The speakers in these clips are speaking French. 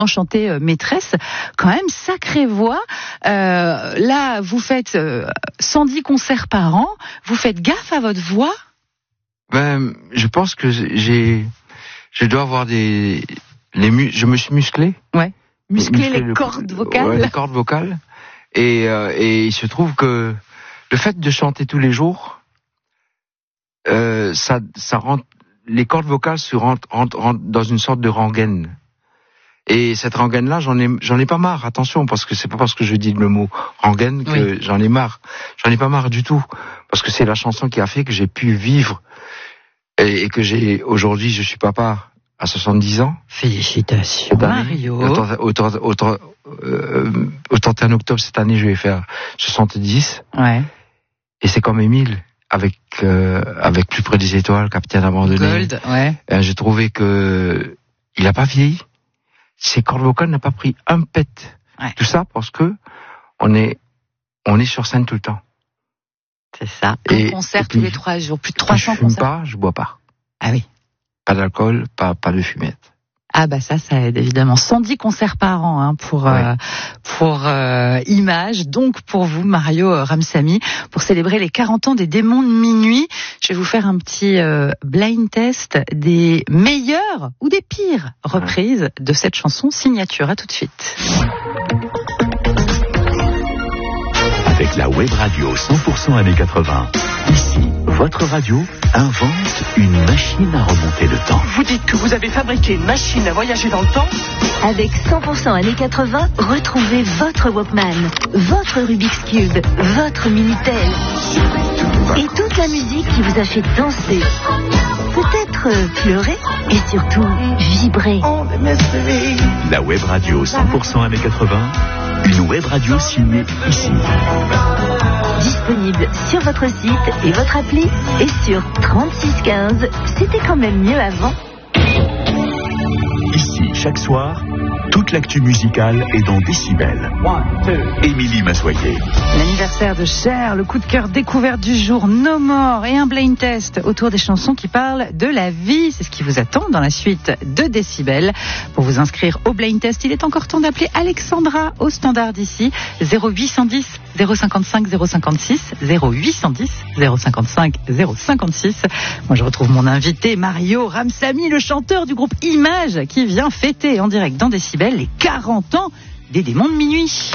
chanter maîtresse, quand même sacrée voix. Là, vous faites 110 concerts par an. Vous faites gaffe à votre voix? Je pense que je dois avoir je me suis musclé. Ouais. Muscler les cordes vocales. Ouais, les cordes vocales. Et il se trouve que le fait de chanter tous les jours, ça rend les cordes vocales rentrent dans une sorte de rengaine. Et cette rengaine-là, j'en ai pas marre. Attention, parce que c'est pas parce que je dis le mot rengaine que j'en ai marre. J'en ai pas marre du tout, parce que c'est la chanson qui a fait que j'ai pu vivre et que aujourd'hui, je suis papa à 70 ans. Félicitations, Mario. Au 31 octobre cette année, je vais faire 70. Ouais. Et c'est comme Émile, avec Plus près des étoiles, Capitaine abandonné. Gold, ouais. J'ai trouvé que il a pas vieilli. Ses cordes vocales n'ont pas pris un pet. Ouais. Tout ça parce que on est sur scène tout le temps. C'est ça. Un concert tous les 3 jours, plus de 300 concerts. Je fume pas, je bois pas. Ah oui. Pas d'alcool, pas de fumette. Ah bah ça aide évidemment. 110 concerts par an pour Image. Donc pour vous, Mario Ramsamy, pour célébrer les 40 ans des Démons de Minuit, je vais vous faire un petit blind test des meilleures ou des pires reprises de cette chanson signature. À tout de suite. Avec la web radio 100% années 80, ici, votre radio invente une machine à remonter le temps. Vous dites que vous avez fabriqué une machine à voyager dans le temps? Avec 100% années 80, retrouvez votre Walkman, votre Rubik's Cube, votre Minitel et toute la musique qui vous a fait danser, peut-être pleurer et surtout vibrer. La web radio 100% années 80, une web radio signée ici. Disponible sur votre site et votre appli et sur 3615. C'était quand même mieux avant. Ici, chaque soir, toute l'actu musicale est dans Décibel. Émilie Massoyer. L'anniversaire de Cher, le coup de cœur découverte du jour, No More et un blind test autour des chansons qui parlent de la vie. C'est ce qui vous attend dans la suite de Décibel. Pour vous inscrire au blind test, il est encore temps d'appeler Alexandra au standard d'ici. 0810 055 056 0810 055 056. Moi je retrouve mon invité Mario Ramsamy, le chanteur du groupe Image, qui vient fêter en direct dans Décibel les 40 ans des Démons de Minuit.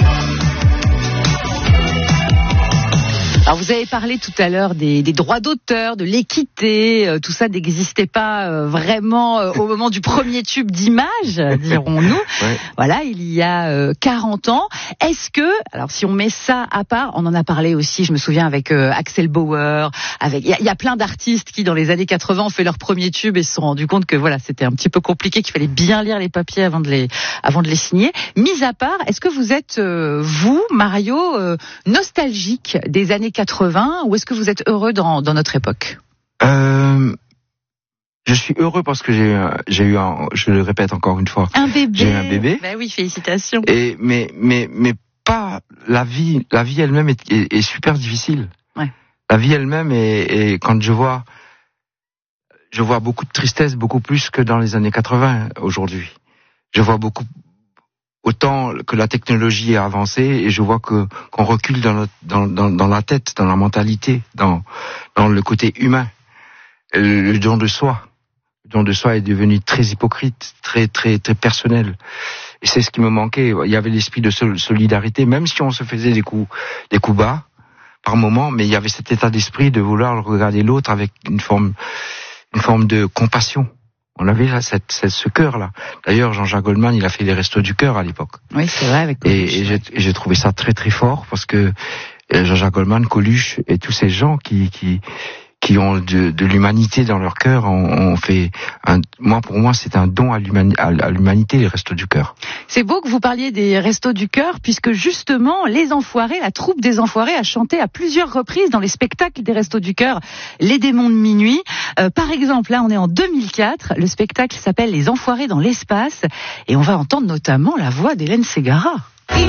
Alors vous avez parlé tout à l'heure des droits d'auteur, de l'équité, tout ça n'existait pas vraiment au moment du premier tube d'Image, dirons-nous. Ouais. Voilà, il y a 40 ans. Est-ce que, alors si on met ça à part, on en a parlé aussi, je me souviens avec Axel Bauer, il y a plein d'artistes qui dans les années 80 ont fait leur premier tube et se sont rendus compte que voilà, c'était un petit peu compliqué, qu'il fallait bien lire les papiers avant de les signer. Mis à part, est-ce que vous êtes, vous, Mario, nostalgique des années 80, ou est-ce que vous êtes heureux dans notre époque? Je suis heureux parce que j'ai eu je le répète encore une fois, un bébé. J'ai eu un bébé. Ben oui, félicitations. Mais pas la vie elle-même est super difficile. Ouais. La vie elle-même est quand je vois beaucoup de tristesse, beaucoup plus que dans les années 80 aujourd'hui. Je vois autant que la technologie a avancé, et je vois qu'on recule dans la tête, dans la mentalité, dans le côté humain. Le don de soi. Le don de soi est devenu très hypocrite, très très très personnel. Et c'est ce qui me manquait. Il y avait l'esprit de solidarité, même si on se faisait des coups bas par moment, mais il y avait cet état d'esprit de vouloir regarder l'autre avec une forme de compassion. On avait là ce cœur-là. D'ailleurs, Jean-Jacques Goldman, il a fait les restos du cœur à l'époque. Oui, c'est vrai. Avec et j'ai trouvé ça très très fort, parce que Jean-Jacques Goldman, Coluche et tous ces gens qui ont de l'humanité dans leur cœur ont fait pour moi c'est un don à l'humanité, les restos du cœur. C'est beau que vous parliez des restos du cœur, puisque justement les Enfoirés, la troupe des Enfoirés a chanté à plusieurs reprises dans les spectacles des restos du cœur les Démons de Minuit. Par exemple, là on est en 2004, le spectacle s'appelle Les Enfoirés dans l'espace, et on va entendre notamment la voix d'Hélène Ségara.